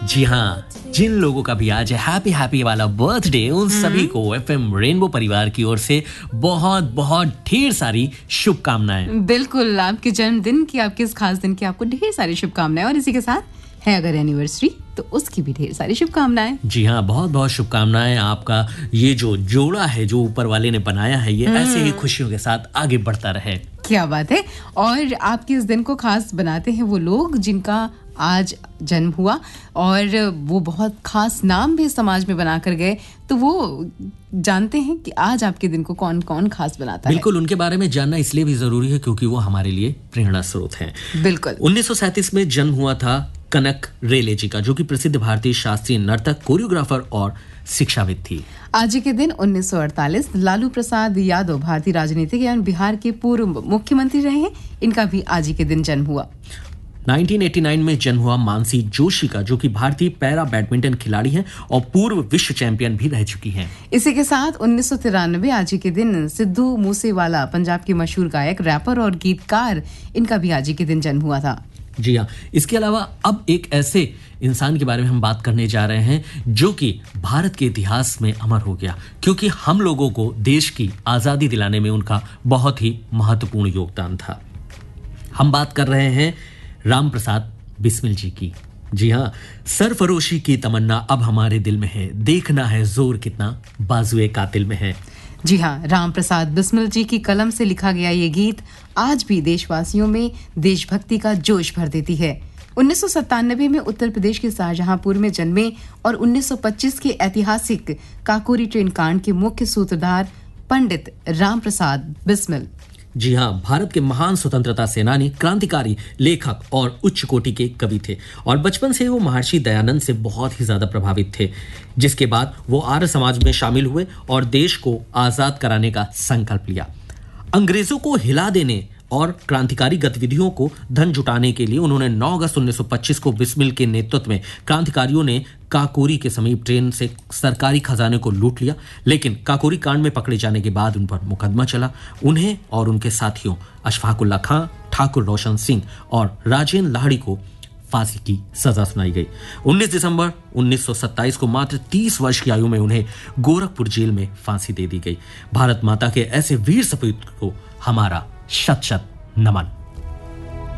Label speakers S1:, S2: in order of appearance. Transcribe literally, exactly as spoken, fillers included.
S1: जी हाँ, जिन लोगों का भी आज हैप्पी हैप्पी वाला बर्थडे, उन सभी को एफएम रेनबो परिवार की ओर से बहुत बहुत ढेर सारी शुभकामनाएं।
S2: बिल्कुल, आपके जन्मदिन की, आपके इस खास दिन की आपको ढेर सारी शुभकामनाएं। और इसी के साथ है अगर एनिवर्सरी तो उसकी भी ढेर सारी शुभकामनाएं।
S1: जी हाँ, बहुत बहुत शुभकामनाएं। आपका ये जो जोड़ा है जो ऊपर वाले ने बनाया है, ये ऐसे ही खुशियों के साथ आगे बढ़ता रहे।
S2: क्या बात है। और आपके इस दिन को खास बनाते हैं वो लोग जिनका आज जन्म हुआ और वो बहुत खास नाम भी समाज में बना कर गए, तो वो जानते हैं कि आज आपके दिन को कौन कौन खास बनाता है।
S1: बिल्कुल, उनके बारे में जानना इसलिए भी जरूरी है क्योंकि वो हमारे लिए प्रेरणा स्रोत हैं।
S2: बिल्कुल।
S1: उन्नीस सौ सैंतीस में जन्म हुआ था कनक रेले जी का, जो कि प्रसिद्ध भारतीय शास्त्रीय नर्तक, कोरियोग्राफर और शिक्षाविद थी।
S2: आज के दिन उन्नीस सौ अड़तालीस लालू प्रसाद यादव भारतीय राजनीतिक एवं बिहार के पूर्व मुख्यमंत्री रहे हैं। इनका भी आज ही के दिन जन्म हुआ।
S1: उन्नीस सौ नवासी में जन्म हुआ मानसी जोशी का, जो कि भारतीय पैरा बैडमिंटन खिलाड़ी हैं और पूर्व विश्व चैंपियन भी रह चुकी हैं।
S2: इसी के साथ उन्नीस सौ तिरानवे आज ही के दिन सिद्धू मूसेवाला, पंजाब के मशहूर गायक, रैपर और गीतकार, इनका भी आज ही के दिन जन्म हुआ था।
S1: जी हाँ, इसके अलावा अब एक ऐसे इंसान के बारे में हम बात करने जा रहे हैं जो कि भारत के इतिहास में अमर हो गया, क्योंकि हम लोगों को देश की आजादी दिलाने में उनका बहुत ही महत्वपूर्ण योगदान था। हम बात कर रहे हैं राम प्रसाद बिस्मिल जी की। जी हाँ, सरफरोशी की तमन्ना अब हमारे दिल में है, देखना है जोर कितना बाजुए कातिल में है।
S2: जी हाँ, राम प्रसाद बिस्मिल जी की कलम से लिखा गया ये गीत आज भी देशवासियों में देशभक्ति का जोश भर देती है। उन्नीस सौ सत्तानवे में उत्तर प्रदेश के शाहजहांपुर में जन्मे और उन्नीस सौ पच्चीस के ऐतिहासिक काकोरी ट्रेन कांड के मुख्य सूत्रधार पंडित राम प्रसाद बिस्मिल।
S1: जी हाँ, भारत के महान स्वतंत्रता सेनानी, क्रांतिकारी, लेखक और उच्च कोटि के कवि थे और बचपन से वो महर्षि दयानंद से बहुत ही ज्यादा प्रभावित थे, जिसके बाद वो आर्य समाज में शामिल हुए और देश को आजाद कराने का संकल्प लिया। अंग्रेजों को हिला देने और क्रांतिकारी गतिविधियों को धन जुटाने के लिए उन्होंने नौ अगस्त उन्नीस सौ पच्चीस को बिस्मिल के नेतृत्व में क्रांतिकारियों ने काकोरी के समीप ट्रेन से सरकारी खजाने को लूट लिया, लेकिन काकोरी कांड में पकड़े जाने के बाद उन पर मुकदमा चला। उन्हें और उनके साथियों अशफाक उल्लाह खां, ठाकुर रोशन सिंह और राजेंद्र लाहिड़ी को फांसी की सजा सुनाई गई। उन्नीस दिसंबर उन्नीस सौ सत्ताईस को मात्र तीस वर्ष की आयु में उन्हें गोरखपुर जेल में फांसी दे दी गई। भारत माता के ऐसे वीर सपूत को हमारा शत शत नमन।